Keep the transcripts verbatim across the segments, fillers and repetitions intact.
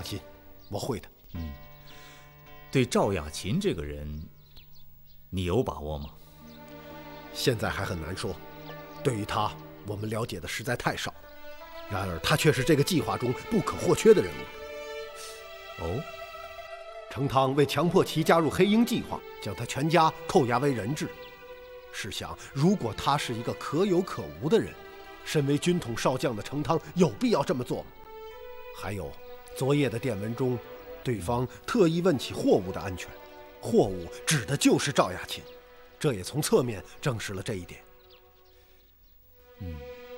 放心，我会的。 嗯，对赵雅琴这个人，你有把握吗？ 现在还很难说，对于他，我们了解的实在太少。然而，他却是这个计划中不可或缺的人物。 哦， 程汤为强迫其加入黑鹰计划，将他全家扣押为人质。试想，如果他是一个可有可无的人，身为军统少将的程汤有必要这么做吗？还有，昨夜的电文中，对方特意问起货物的安全，货物指的就是赵雅琴，这也从侧面证实了这一点。 嗯，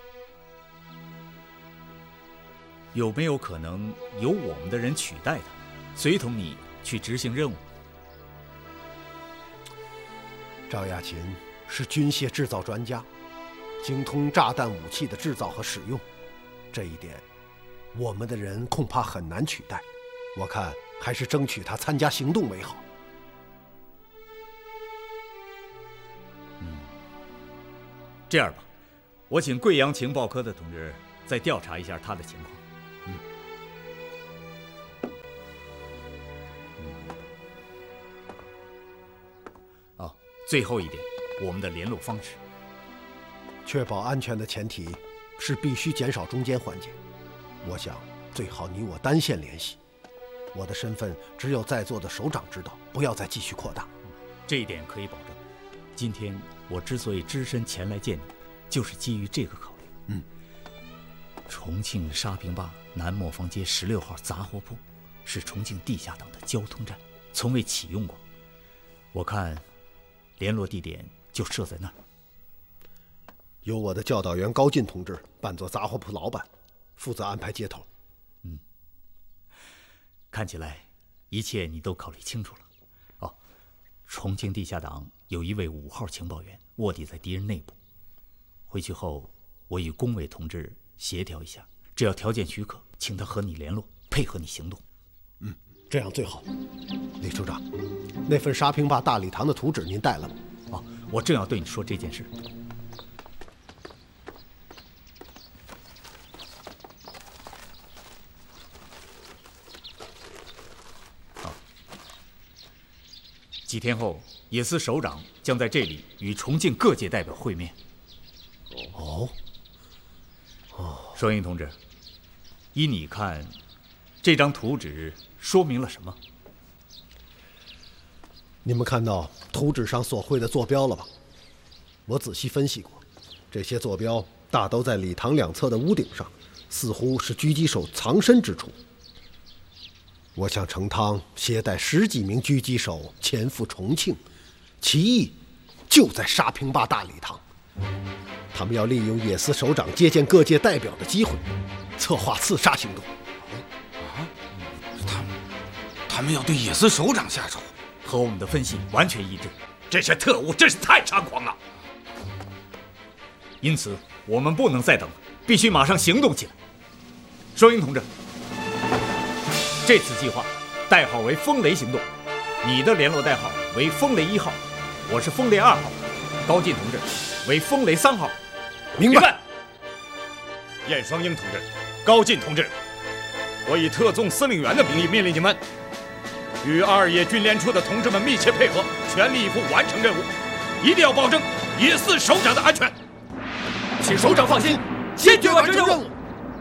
有没有可能由我们的人取代他，随同你去执行任务？ 赵雅琴是军械制造专家，精通炸弹武器的制造和使用，这一点我们的人恐怕很难取代。我看还是争取他参加行动为好。 嗯，这样吧，我请贵阳情报科的同志再调查一下他的情况。 嗯。 哦，最后一点，我们的联络方式。 确保安全的前提是必须减少中间环节。我想最好你我单线联系。我的身份只有在座的首长知道，不要再继续扩大。 这一点可以保证。今天我之所以只身前来见你，就是基于这个考虑。 嗯。 重庆沙坪坝南磨坊街十六号杂货铺是重庆地下党的交通站，从未启用过。我看联络地点就设在那儿。 由我的教导员高进同志扮作杂货铺老板，负责安排接头。 嗯，看起来一切你都考虑清楚了。哦，重庆地下党有一位五号情报员卧底在敌人内部，回去后我与工委同志协调一下，只要条件许可，请他和你联络，配合你行动。 嗯，这样最好。李处长，那份沙坪坝大礼堂的图纸您带了吗？ 哦，我正要对你说这件事。几天后，野司首长将在这里与重庆各界代表会面。 哦，哦， 双英同志，依你看，这张图纸说明了什么？ 你们看到图纸上所绘的坐标了吧？我仔细分析过，这些坐标大都在礼堂两侧的屋顶上，似乎是狙击手藏身之处。我想程汤携带十几名狙击手前赴重庆，其意就在沙坪坝大礼堂。他们要利用野司首长接见各界代表的机会，策划刺杀行动。 啊，他们他们要对野司首长下手， 和我们的分析完全一致。 这些特务真是太猖狂了。 因此，我们不能再等了，必须马上行动起来。双英同志，这次计划代号为风雷行动，你的联络代号为风雷一号，我是风雷二号，高进同志为风雷三号。 明白。 燕双英同志，高进同志，我以特纵司令员的名义命令你们，与二野军联处的同志们密切配合，全力以赴完成任务，一定要保证野司首长的安全。 请首长放心，坚决完成任务。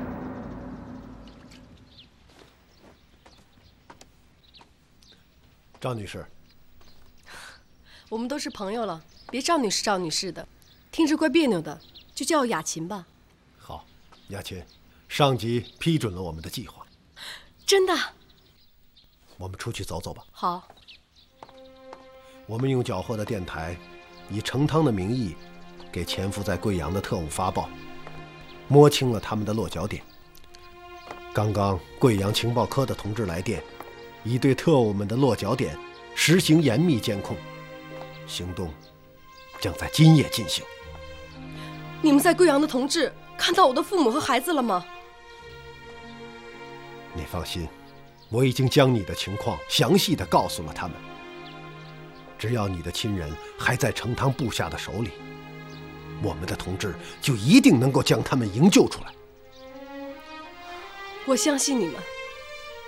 赵女士， 我们都是朋友了，别赵女士赵女士的，听着怪别扭的，就叫我雅琴吧。 好，雅琴，上级批准了我们的计划。 真的？ 我们出去走走吧。 好。 我们用缴获的电台，以程汤的名义，给潜伏在贵阳的特务发报，摸清了他们的落脚点。刚刚贵阳情报科的同志来电，已对特务们的落脚点实行严密监控，行动将在今夜进行。 你们在贵阳的同志看到我的父母和孩子了吗？ 你放心，我已经将你的情况详细地告诉了他们。只要你的亲人还在程汤部下的手里，我们的同志就一定能够将他们营救出来。 我相信你们。